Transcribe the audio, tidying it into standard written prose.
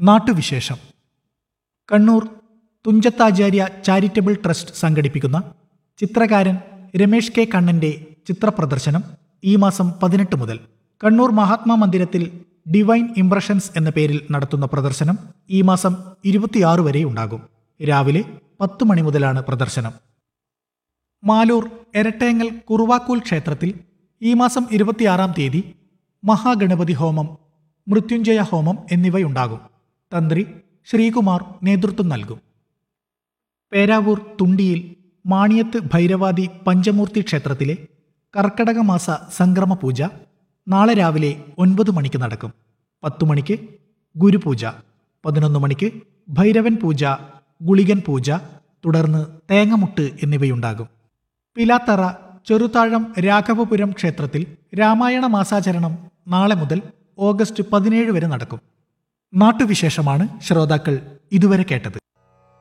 നാട്ടുവിശേഷം. Kannur Thunchathacharya charitable trust സംഘടിപ്പിക്കുന്ന ചിത്രകാരൻ രമേഷ് കെ കണ്ണന്റെ ചിത്രപ്രദർശനം ഈ മാസം 18 മുതൽ കണ്ണൂർ മഹാത്മാ മന്ദിരത്തിൽ ഡിവൈൻ ഇംപ്രഷൻസ് എന്ന പേരിൽ നടത്തുന്ന പ്രദർശനം ഈ മാസം 26 വരെ ഉണ്ടാകും. രാവിലെ 10 മണി മുതലാണ് പ്രദർശനം. മാലൂർ എരട്ടേങ്ങൽ കുറുവാക്കൂൽ ക്ഷേത്രത്തിൽ ഈ മാസം 26-ാം തീയതി മഹാഗണപതി ഹോമം, മൃത്യുഞ്ജയ ഹോമം എന്നിവയുണ്ടാകും. തന്ത്രി ശ്രീകുമാർ നേതൃത്വം നൽകും. പേരാവൂർ തുണ്ടിയിൽ മാണിയത്ത് ഭൈരവാദി പഞ്ചമൂർത്തി ക്ഷേത്രത്തിലെ കർക്കടക മാസ സംക്രമ പൂജ നാളെ രാവിലെ 9 മണിക്ക് നടക്കും. 10 മണിക്ക് ഗുരുപൂജ, 11 മണിക്ക് ഭൈരവൻ പൂജ, ഗുളികൻ പൂജ, തുടർന്ന് തേങ്ങമുട്ട് എന്നിവയുണ്ടാകും. പിലാത്തറ ചെറുതാഴം രാഘവപുരം ക്ഷേത്രത്തിൽ രാമായണ മാസാചരണം നാളെ മുതൽ ഓഗസ്റ്റ് 17 വരെ നടക്കും. നാട്ടുവിശേഷമാണ് ശ്രോതാക്കൾ ഇതുവരെ കേട്ടത്.